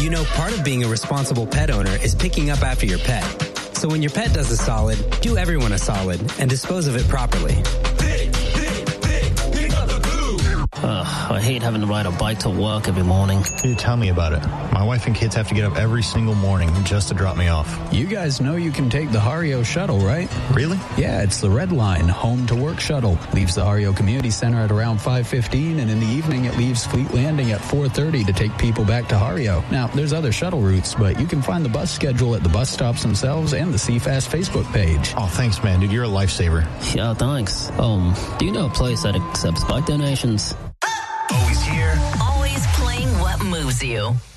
You know, part of being a responsible pet owner is picking up after your pet. So when your pet does a solid, do everyone a solid and dispose of it properly. I hate having to ride a bike to work every morning. Dude, tell me about it. My wife and kids have to get up every single morning just to drop me off. You guys know you can take the Hario shuttle, right? Really? Yeah, it's the Red Line, home to work shuttle. Leaves the Hario Community Center at around 5:15, and in the evening it leaves Fleet Landing at 4:30 to take people back to Hario. Now, there's other shuttle routes, but you can find the bus schedule at the bus stops themselves and the CFast Facebook page. Oh, thanks, man. Dude, you're a lifesaver. Yeah, thanks. Do you know a place that accepts bike donations? Always here. Always playing what moves you.